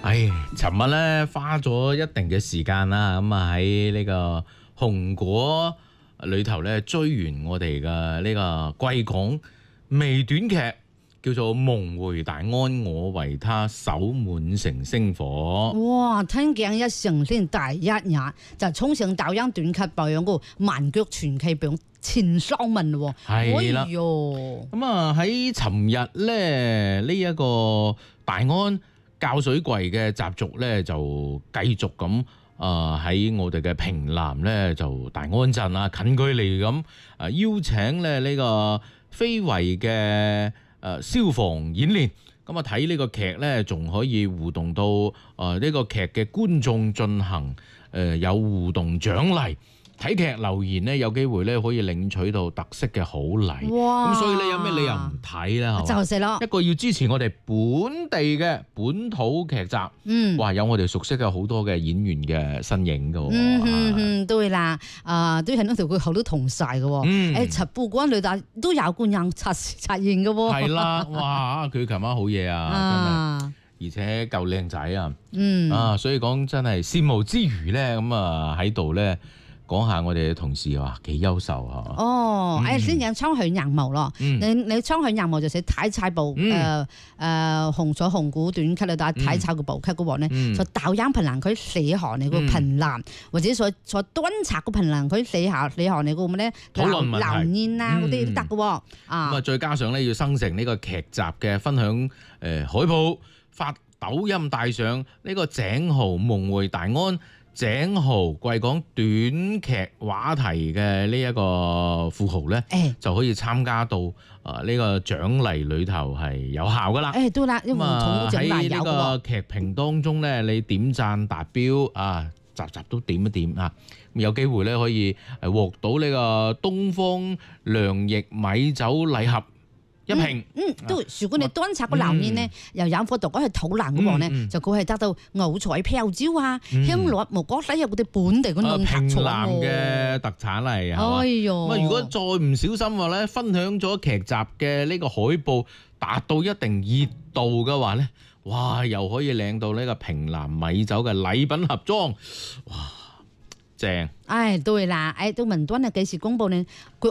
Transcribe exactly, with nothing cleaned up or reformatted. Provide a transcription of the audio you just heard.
唉，尋日咧花咗一定嘅時間啦，咁啊喺呢個紅果裏頭咧追完我哋嘅呢個貴港微短劇，叫做《夢回大安，我為他守滿城星火》。 哇！聽講一成先第一日就沖上導演短劇表演個萬腳傳奇表演前雙文喎。 係啦， 咁啊喺尋日咧呢一個大安教水櫃嘅習俗咧就繼續咁啊喺我哋嘅平南咧就大安鎮啊近距離咁啊邀請咧呢個非遺嘅誒消防演練，咁啊睇呢個劇咧仲可以互動到誒呢個劇嘅觀眾進行誒有互動獎勵。睇劇留言咧，有機會咧可以領取到特色嘅好禮。哇！咁所以咧有咩理由唔睇咧？係嘛？ 就係咯， 一個要支持我哋本地嘅本土劇集。嗯，哇！有我哋熟悉嘅好多嘅演員嘅身影㗎喎。 嗯嗯嗯，對啦，啊、呃，都係嗰條佢好多同晒嘅喎。嗯，誒，陳寶關女大都有觀影出出現嘅喎。 係啦，哇！佢琴晚好嘢啊，真係。而且夠靚仔啊。嗯。啊，所以講真係羨慕之餘咧，咁啊喺度咧。講下我哋嘅同事話幾優秀嚇。哦， 誒先講蒼許人毛咯。你你蒼許人毛就寫睇晒部誒誒紅咗紅鼓短劇啦，但係睇晒個部劇嘅話咧，就導演評論佢寫下你個評論，或者所所端察個評論佢寫下寫下你個乜咧討論問題、 留言啊嗰啲都得嘅喎。 啊，咁啊再加上咧要生成呢個劇集嘅分享誒海報，發抖音帶上呢個井號夢回大安。井號貴港短劇話題嘅呢一個富豪咧，欸、就可以參加到啊呢個獎勵裏頭係有效噶啦。誒，對啦，因為喺呢個劇評當中咧，你點讚達標啊，集集都點一點啊，有機會咧可以誒獲到呢個東方良益米酒禮盒。一瓶嗯，嗯都，如果你端察個樓面咧，又有貨度嗰去討論嘅話咧，就佢係得到牛彩飄蕉啊、香螺、無果仔有嗰啲本地嗰種特產喎。平南嘅特產嚟啊！哎呦，咁啊，如果再唔小心話咧，分享咗劇集嘅呢個海報達到一定熱度嘅話咧，哇，又可以領到呢個平南米酒嘅禮品盒裝，哇，正！ 哎，對啦，哎，到雲端啊，幾時公佈呢？